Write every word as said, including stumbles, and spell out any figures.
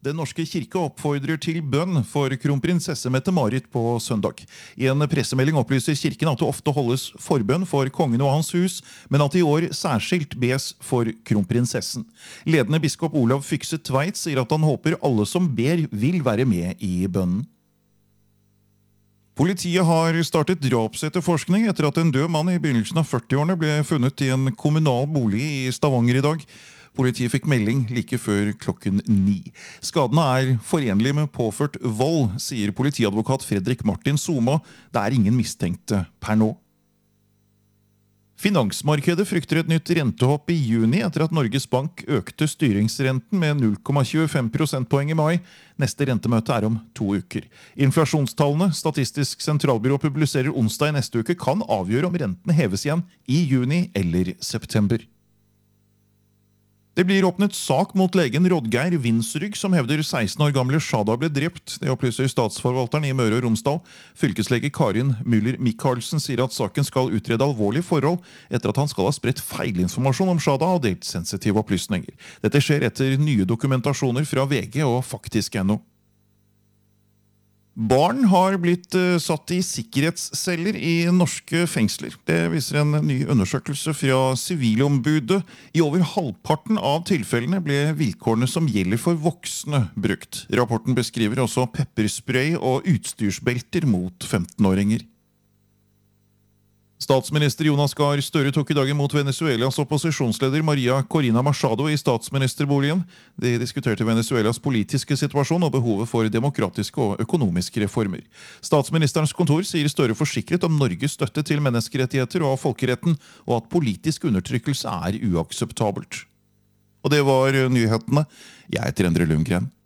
Den norske kirke oppfordrer til bønn for kronprinsesse Mette-Marit på søndag. I en pressemelding opplyser kirken at det ofte holdes forbønn for kongen og hans hus, men at det i år særskilt bes for kronprinsessen. Ledende biskop Olav Fykse Tveit sier at han håper alle som ber vil være med i bønnen. Politiet har startet drapsetterforskning etter at en død mann i begynnelsen av førtiårene ble funnet i en kommunal bolig i Stavanger i dag. Politiet fikk melding like før klokken ni. Skadene er forenlige med påført vold, sier politiadvokat Fredrik Martin Soma. Det er ingen mistenkte per nå. Finansmarkedet frykter et nytt rentehopp i juni etter at Norges Bank økte styringsrenten med null komma tjuefem prosentpoeng i mai. Neste rentemøte er om to uker. Inflasjonstallene Statistisk sentralbyrå publiserer onsdag i neste uke kan avgjøre om renten heves igjen i juni eller september. Det blir åpnet sak mot legen Rodgeir Vinsrygg, som hevder seksten år gamle Shada ble drept. Det opplyser statsforvalteren i Møre og Romsdal. Fylkeslege Karin Müller Michaelsen sier at saken skal utrede alvorlige forhold etter at han skal ha spredt feilinformasjon om Shada og delt sensitive opplysninger. Dette skjer etter nye dokumentasjoner fra V G og faktisk punktum no. Barn har blitt satt i sikkerhetsceller i norske fengsler. Det viser en ny undersøkelse fra Sivilombudet. I over halvparten av tilfellene ble vilkårene som gjelder for voksne brukt. Rapporten beskriver også pepperspray og utstyrsbelter mot femtenåringer. Statsminister Jonas Gahr Støre tok i dag imot Venezuelas opposisjonsleder Maria Corina Machado i statsministerboligen. De diskuterte Venezuelas politiske situasjon og behovet for demokratiske og økonomiske reformer. Statsministerens kontor sier Støre forsikret om Norges støtte til menneskerettigheter og folkeretten, og at politisk undertrykkelse er uakseptabelt. Og det var nyhetene. Jeg heter Endre Lundgren.